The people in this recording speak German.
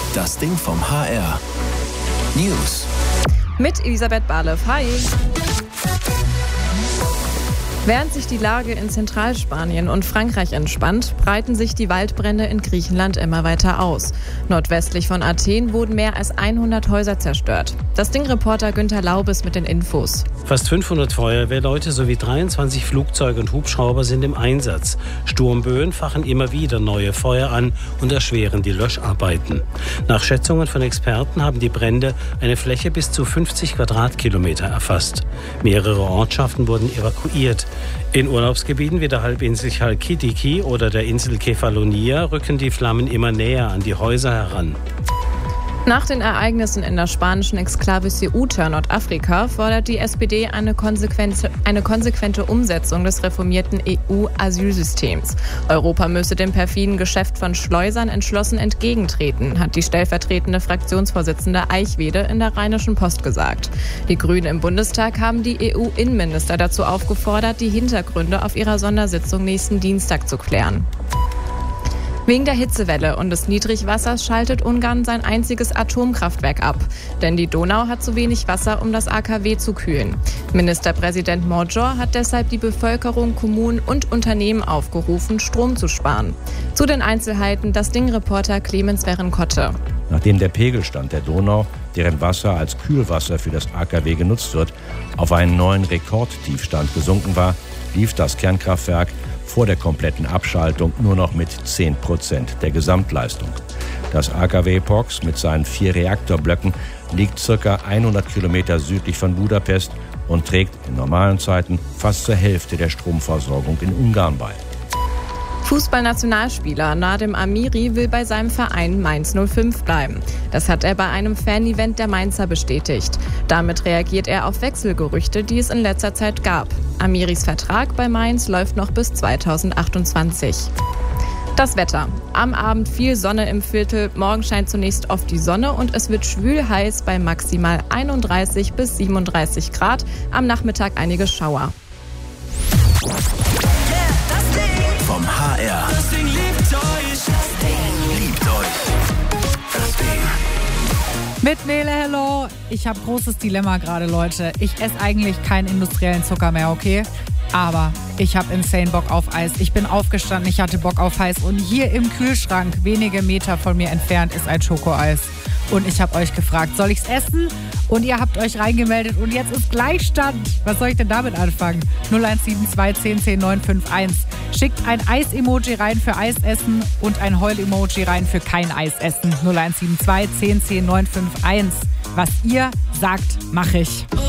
Das Ding vom HR. News. Mit Elisabeth Barlev. Hi. Während sich die Lage in Zentralspanien und Frankreich entspannt, breiten sich die Waldbrände in Griechenland immer weiter aus. Nordwestlich von Athen wurden mehr als 100 Häuser zerstört. Das Ding-Reporter Günther Laubes mit den Infos. Fast 500 Feuerwehrleute sowie 23 Flugzeuge und Hubschrauber sind im Einsatz. Sturmböen fachen immer wieder neue Feuer an und erschweren die Löscharbeiten. Nach Schätzungen von Experten haben die Brände eine Fläche bis zu 50 Quadratkilometer erfasst. Mehrere Ortschaften wurden evakuiert. In Urlaubsgebieten wie der Halbinsel Chalkidiki oder der Insel Kefalonia rücken die Flammen immer näher an die Häuser heran. Nach den Ereignissen in der spanischen Exklave Ceuta, Nordafrika, fordert die SPD eine konsequente Umsetzung des reformierten EU-Asylsystems. Europa müsse dem perfiden Geschäft von Schleusern entschlossen entgegentreten, hat die stellvertretende Fraktionsvorsitzende Eichwede in der Rheinischen Post gesagt. Die Grünen im Bundestag haben die EU-Innenminister dazu aufgefordert, die Hintergründe auf ihrer Sondersitzung nächsten Dienstag zu klären. Wegen der Hitzewelle und des Niedrigwassers schaltet Ungarn sein einziges Atomkraftwerk ab. Denn die Donau hat zu wenig Wasser, um das AKW zu kühlen. Ministerpräsident Magyar hat deshalb die Bevölkerung, Kommunen und Unternehmen aufgerufen, Strom zu sparen. Zu den Einzelheiten das Ding-Reporter Clemens Werenkotte. Nachdem der Pegelstand der Donau, deren Wasser als Kühlwasser für das AKW genutzt wird, auf einen neuen Rekordtiefstand gesunken war, lief das Kernkraftwerk vor der kompletten Abschaltung nur noch mit 10% der Gesamtleistung. Das AKW Pox mit seinen 4 Reaktorblöcken liegt ca. 100 Kilometer südlich von Budapest und trägt in normalen Zeiten fast zur Hälfte der Stromversorgung in Ungarn bei. Fußballnationalspieler Nadim Amiri will bei seinem Verein Mainz 05 bleiben. Das hat er bei einem Fan-Event der Mainzer bestätigt. Damit reagiert er auf Wechselgerüchte, die es in letzter Zeit gab. Amiris Vertrag bei Mainz läuft noch bis 2028. Das Wetter. Am Abend viel Sonne im Viertel. Morgen scheint zunächst oft die Sonne und es wird schwül heiß bei maximal 31 bis 37 Grad. Am Nachmittag einige Schauer. Vom HR. Das Ding liebt euch. Das Ding liebt euch. Das Ding. Mit Nele, hello. Ich habe großes Dilemma gerade, Leute. Ich esse eigentlich keinen industriellen Zucker mehr, okay? Aber ich habe insane Bock auf Eis. Ich bin aufgestanden, ich hatte Bock auf Eis. Und hier im Kühlschrank, wenige Meter von mir entfernt, ist ein Schokoeis. Und ich habe euch gefragt, soll ich's essen? Und ihr habt euch reingemeldet und jetzt ist Gleichstand. Was soll ich denn damit anfangen? 0172 10 10 951. Schickt ein Eis-Emoji rein für Eis essen und ein Heul-Emoji rein für kein Eis essen. 0172 10 10 951. Was ihr sagt, mache ich.